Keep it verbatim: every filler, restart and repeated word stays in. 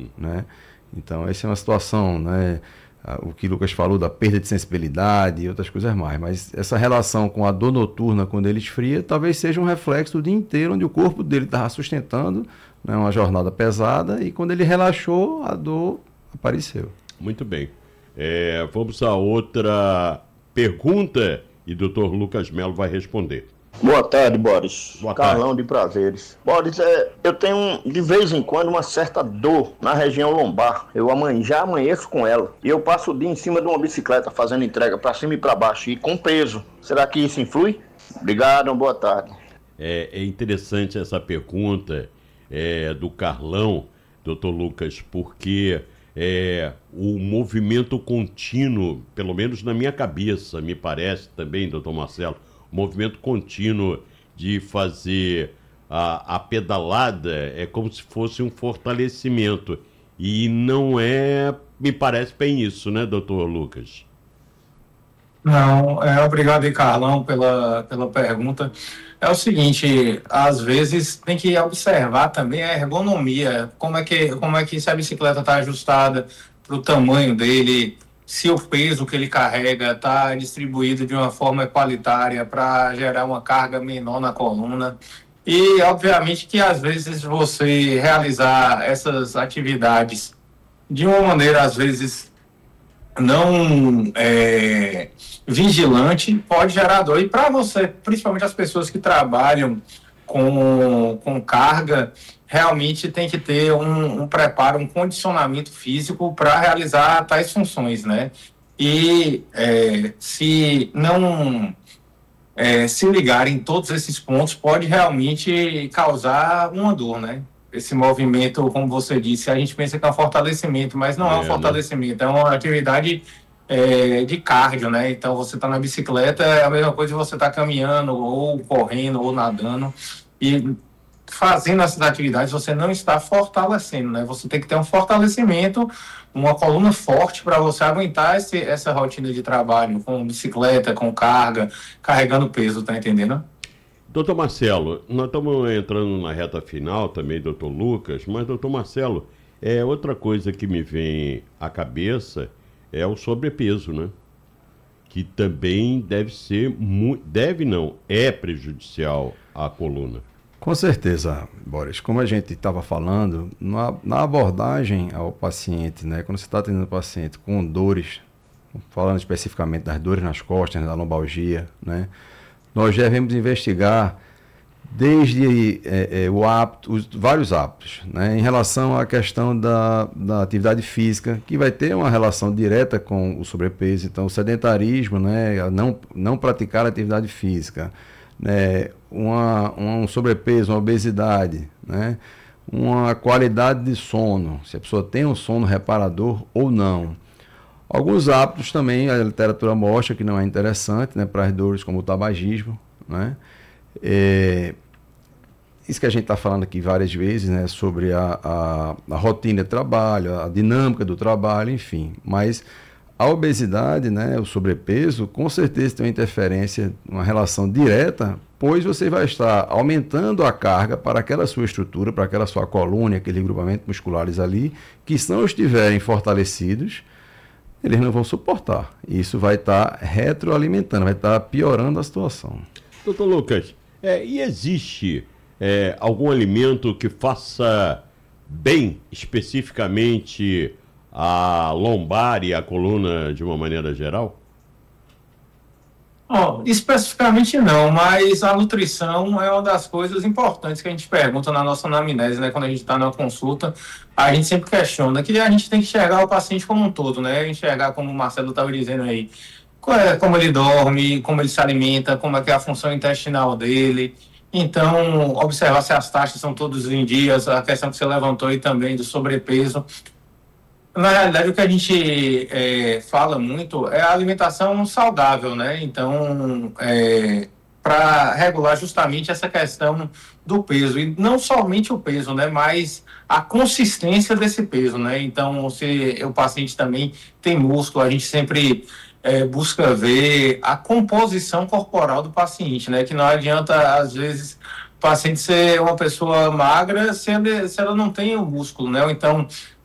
né? Então, essa é uma situação, né? O que o Lucas falou da perda de sensibilidade e outras coisas mais, mas essa relação com a dor noturna quando ele esfria, talvez seja um reflexo do dia inteiro, onde o corpo dele estava sustentando, né, uma jornada pesada, e quando ele relaxou, a dor apareceu. Muito bem. É, vamos a outra pergunta e o doutor Lucas Melo vai responder. Boa tarde, Boris. Boa tarde. Carlão de Prazeres. Boris, é, eu tenho de vez em quando uma certa dor na região lombar. Eu amanhã, já amanheço com ela. E eu passo o dia em cima de uma bicicleta fazendo entrega para cima e para baixo e com peso. Será que isso influi? Obrigado, boa tarde. É, é interessante essa pergunta é, do Carlão, doutor Lucas, porque é, o movimento contínuo, pelo menos na minha cabeça, me parece também, doutor Marcelo, o movimento contínuo de fazer a, a pedalada é como se fosse um fortalecimento. E não é, me parece bem isso, né, doutor Lucas? Não, é, obrigado aí, Carlão, pela, pela pergunta. É o seguinte, às vezes tem que observar também a ergonomia, como é que, como é que se a bicicleta está ajustada para o tamanho dele, se o peso que ele carrega está distribuído de uma forma equalitária para gerar uma carga menor na coluna. E, obviamente, que às vezes você realizar essas atividades de uma maneira, às vezes, não é, vigilante, pode gerar dor. E para você, principalmente as pessoas que trabalham com, com carga, realmente tem que ter um, um preparo, um condicionamento físico para realizar tais funções, né? E é, se não é, se ligar em todos esses pontos, pode realmente causar uma dor, né? Esse movimento, como você disse, a gente pensa que é um fortalecimento, mas não é, é um fortalecimento, né? É uma atividade é, de cardio, né? Então, você está na bicicleta, é a mesma coisa de você estar tá caminhando, ou correndo, ou nadando, e fazendo essas atividades, você não está fortalecendo, né? Você tem que ter um fortalecimento, uma coluna forte para você aguentar esse, essa rotina de trabalho, com bicicleta, com carga, carregando peso, tá entendendo? Doutor Marcelo, nós estamos entrando na reta final também, doutor Lucas, mas, doutor Marcelo, é, outra coisa que me vem à cabeça é o sobrepeso, né? Que também deve ser, mu- deve não, é prejudicial à coluna. Com certeza, Boris. Como a gente estava falando, na, na abordagem ao paciente, né, quando você está atendendo o paciente com dores, falando especificamente das dores nas costas, né, da lombalgia, né, nós devemos investigar desde é, é, o hábito, os vários hábitos, né, em relação à questão da, da atividade física, que vai ter uma relação direta com o sobrepeso. Então, o sedentarismo, né, não, não praticar atividade física, né, uma, um sobrepeso, uma obesidade, né, uma qualidade de sono, se a pessoa tem um sono reparador ou não. Alguns hábitos também, a literatura mostra que não é interessante, né, para as dores, como o tabagismo, né, é, isso que a gente está falando aqui várias vezes, né, sobre a, a, a rotina de trabalho, a dinâmica do trabalho, enfim, mas a obesidade, né, o sobrepeso, com certeza tem uma interferência, uma relação direta, pois você vai estar aumentando a carga para aquela sua estrutura, para aquela sua coluna, aqueles grupamentos musculares ali, que se não estiverem fortalecidos, eles não vão suportar. Isso vai estar retroalimentando, vai estar piorando a situação. Doutor Lucas, é, e existe é, algum alimento que faça bem especificamente a lombar e a coluna de uma maneira geral? Oh, especificamente não, mas a nutrição é uma das coisas importantes que a gente pergunta na nossa anamnese, né? Quando a gente está na consulta, a gente sempre questiona que a gente tem que enxergar o paciente como um todo, né? Enxergar, como o Marcelo estava dizendo aí, como ele dorme, como ele se alimenta, como é que é a função intestinal dele. Então, observar se as taxas são todas em dias, a questão que você levantou aí também do sobrepeso. Na realidade, o que a gente é, fala muito é a alimentação saudável, né? Então, é, para regular justamente essa questão do peso. E não somente o peso, né? Mas a consistência desse peso, né? Então, se o paciente também tem músculo, a gente sempre é, busca ver a composição corporal do paciente, né? Que não adianta, às vezes, o paciente ser uma pessoa magra se ela, se ela não tem o músculo, né? Ou então,